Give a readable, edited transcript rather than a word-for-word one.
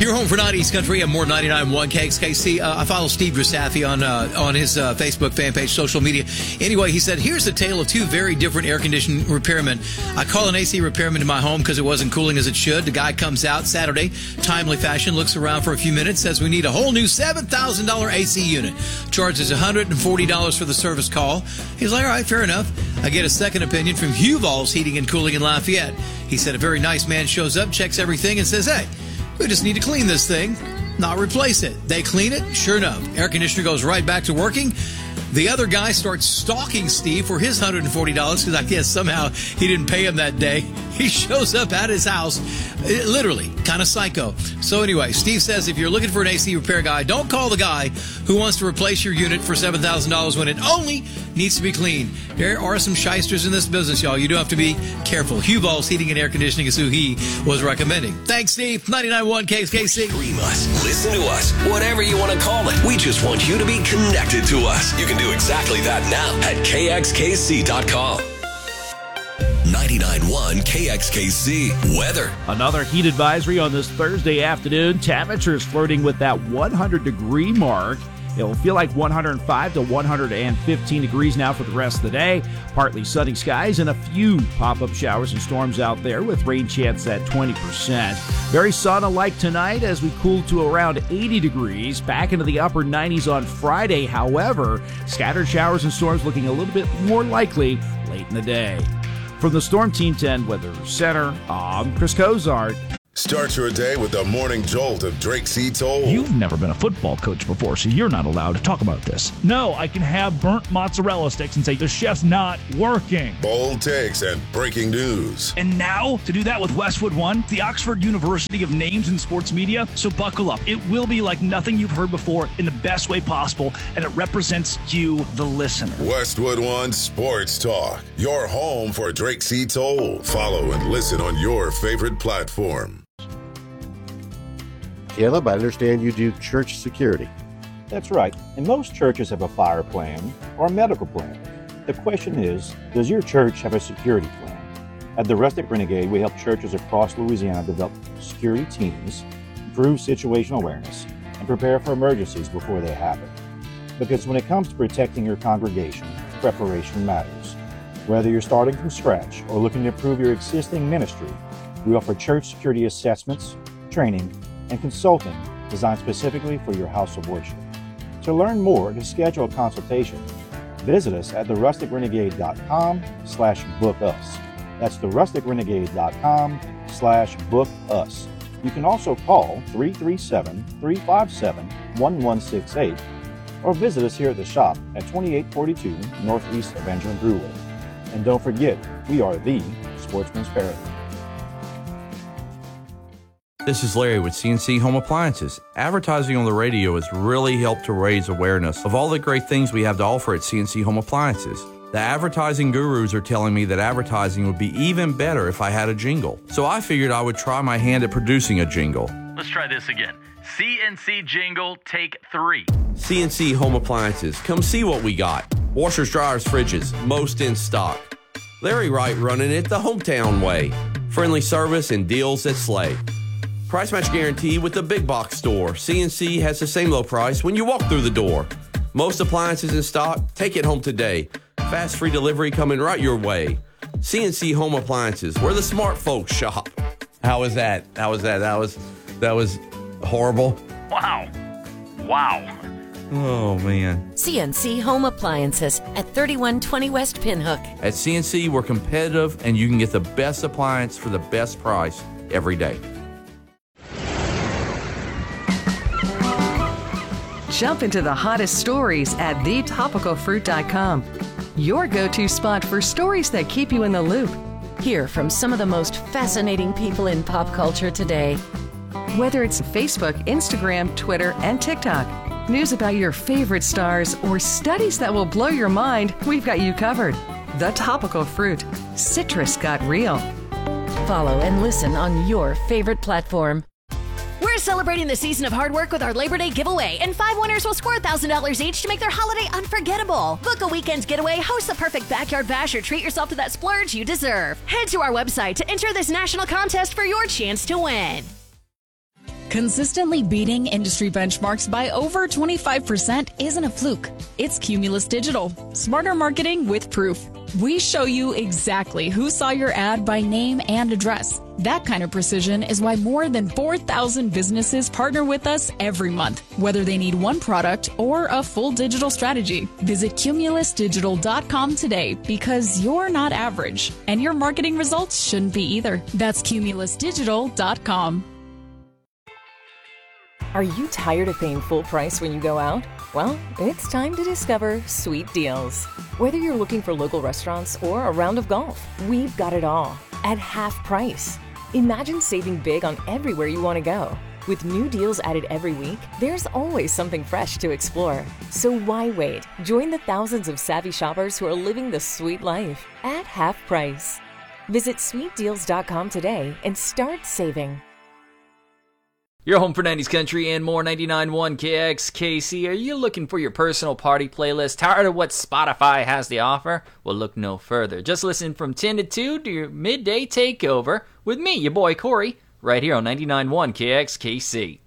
You're home for Night East Country. I'm more 99.1 KXKC. I follow Steve Grisafi on his Facebook fan page, social media. Anyway, he said, here's the tale of two very different air conditioning repairmen. I call an AC repairman to my home because it wasn't cooling as it should. The guy comes out Saturday, timely fashion, looks around for a few minutes, says we need a whole new $7,000 AC unit. Charges $140 for the service call. He's like, all right, fair enough. I get a second opinion from Huval's Heating and Cooling in Lafayette. He said a very nice man shows up, checks everything, and says, hey, we just need to clean this thing, not replace it. They clean it. Sure enough, air conditioner goes right back to working. The other guy starts stalking Steve for his $140 because I guess somehow he didn't pay him that day. He shows up at his house, literally, kind of psycho. So anyway, Steve says if you're looking for an AC repair guy, don't call the guy who wants to replace your unit for $7,000 when it only needs to be cleaned. There are some shysters in this business, y'all. You do have to be careful. Huval's Heating and Air Conditioning is who he was recommending. Thanks, Steve. 99.1 KXKC. Stream us. Listen to us. Whatever you want to call it. We just want you to be connected to us. You can do exactly that now at KXKC.com. 99.1 KXKC weather. Another heat advisory on this Thursday afternoon. Temperatures flirting with that 100-degree mark. It will feel like 105 to 115 degrees now for the rest of the day. Partly sunny skies and a few pop-up showers and storms out there with rain chance at 20%. Very sauna-like tonight as we cool to around 80 degrees. Back into the upper 90s on Friday. However, scattered showers and storms looking a little bit more likely late in the day. From the Storm Team 10 Weather Center, I'm Chris Cozart. Start your day with the morning jolt of Drake C. Toll. You've never been a football coach before, so you're not allowed to talk about this. No, I can have burnt mozzarella sticks and say the chef's not working. Bold takes and breaking news. And now, to do that with Westwood One, the Oxford University of Names in Sports Media. So buckle up. It will be like nothing you've heard before in the best way possible, and it represents you, the listener. Westwood One Sports Talk. Your home for Drake C. Toll. Follow and listen on your favorite platform. Caleb, I understand you do church security. That's right, and most churches have a fire plan or a medical plan. The question is, does your church have a security plan? At the Rustic Renegade, we help churches across Louisiana develop security teams, improve situational awareness, and prepare for emergencies before they happen. Because when it comes to protecting your congregation, preparation matters. Whether you're starting from scratch or looking to improve your existing ministry, we offer church security assessments, training, and consulting designed specifically for your house of worship. To learn more and to schedule a consultation, visit us at therusticrenegade.com/book-us. That's therusticrenegade.com/book-us. You can also call 337-357-1168 or visit us here at the shop at 2842 Northeast Avenger Brewway. And don't forget, we are the Sportsman's Paradise. This is Larry with CNC Home Appliances. Advertising on the radio has really helped to raise awareness of all the great things we have to offer at CNC Home Appliances. The advertising gurus are telling me that advertising would be even better if I had a jingle. So I figured I would try my hand at producing a jingle. Let's try this again. CNC jingle, take 3. CNC Home Appliances. Come see what we got. Washers, dryers, fridges, most in stock. Larry Wright running it the hometown way. Friendly service and deals that slay. Price match guarantee with the big box store. CNC has the same low price when you walk through the door. Most appliances in stock, take it home today. Fast free delivery coming right your way. CNC Home Appliances, where the smart folks shop. How was that? That was horrible. Wow. Oh, man. CNC Home Appliances at 3120 West Pinhook. At CNC, we're competitive, and you can get the best appliance for the best price every day. Jump into the hottest stories at thetopicalfruit.com. Your go-to spot for stories that keep you in the loop. Hear from some of the most fascinating people in pop culture today. Whether it's Facebook, Instagram, Twitter, and TikTok, news about your favorite stars, or studies that will blow your mind, we've got you covered. The Topical Fruit. Citrus got real. Follow and listen on your favorite platform. We're celebrating the season of hard work with our Labor Day giveaway, and 5 winners will score $1,000 each to make their holiday unforgettable. Book a weekend getaway, host the perfect backyard bash, or treat yourself to that splurge you deserve. Head to our website to enter this national contest for your chance to win. Consistently beating industry benchmarks by over 25% isn't a fluke. It's Cumulus Digital. Smarter marketing with proof. We show you exactly who saw your ad by name and address. That kind of precision is why more than 4,000 businesses partner with us every month, whether they need one product or a full digital strategy. Visit cumulusdigital.com today because you're not average, and your marketing results shouldn't be either. That's cumulusdigital.com. Are you tired of paying full price when you go out? Well, it's time to discover Sweet Deals. Whether you're looking for local restaurants or a round of golf, we've got it all at half price. Imagine saving big on everywhere you want to go. With new deals added every week, there's always something fresh to explore. So why wait? Join the thousands of savvy shoppers who are living the sweet life at half price. Visit sweetdeals.com today and start saving. Your home for 90s country and more. 99.1 KXKC. Are you looking for your personal party playlist? Tired of what Spotify has to offer? Well, look no further. Just listen from 10 to 2 to your midday takeover with me, your boy Corey, right here on 99.1 KXKC.